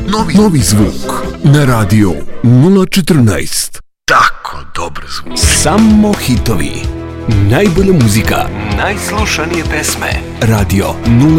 Novi zvuk na radio 014. Tako dobar zvuk. Samo hitovi. Najbolja muzika. Najslušanije pesme. Radio 014.